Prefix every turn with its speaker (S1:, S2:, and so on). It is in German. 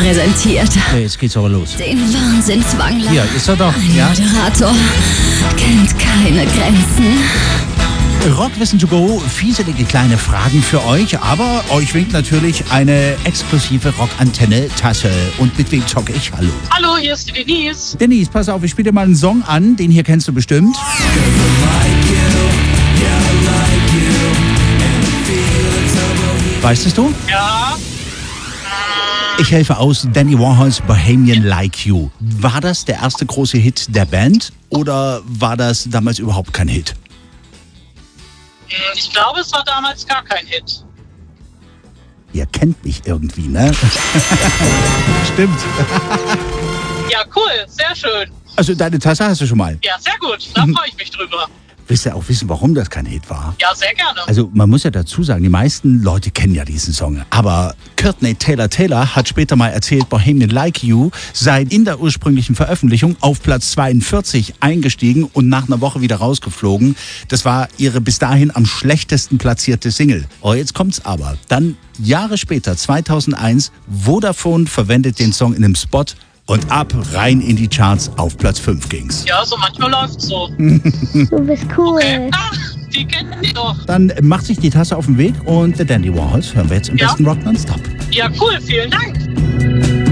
S1: präsentiert
S2: Okay, jetzt geht's aber los.
S1: den Wahnsinnswangler.
S2: Hier, ist er doch.
S1: Ein
S2: Ja.
S1: Moderator kennt keine Grenzen.
S2: Rockwissen to go, fieselige kleine Fragen für euch, aber euch winkt natürlich eine exklusive Rockantenne-Tasse. Und mit wem zocke ich? Hallo.
S3: Hallo, hier ist die Denise.
S2: Denise, pass auf, ich spiele dir mal einen Song an, den hier kennst du bestimmt. Weißt es du?
S3: Ja,
S2: Ich helfe aus, Danny Warhols Bohemian Like You. War das der erste große Hit der Band oder war das damals überhaupt kein Hit?
S3: ich glaube, es war damals gar kein Hit.
S2: Ihr kennt mich irgendwie, ne? Stimmt.
S3: Ja, cool, sehr schön.
S2: Also deine Tasse hast du schon mal.
S3: Ja, sehr gut, da freue ich mich drüber.
S2: Willst du auch wissen, warum das kein Hit war?
S3: Ja, sehr gerne.
S2: Also man muss ja dazu sagen, die meisten Leute kennen ja diesen Song. Aber Courtney Taylor hat später mal erzählt, Bohemian Like You sei in der ursprünglichen Veröffentlichung auf Platz 42 eingestiegen und nach einer Woche wieder rausgeflogen. Das war ihre bis dahin am schlechtesten platzierte Single. Oh, jetzt kommt's aber. Dann Jahre später, 2001, Vodafone verwendet den Song in einem Spot und ab rein in die Charts auf Platz 5 ging's.
S3: Ja, so manchmal läuft's so.
S4: Du bist cool.
S3: Ach, die kennen die doch.
S2: Dann macht sich die Tasse auf den Weg und der Dandy Warhols hören wir jetzt im
S3: Ja.
S2: besten Rock nonstop.
S3: Ja, cool, vielen Dank.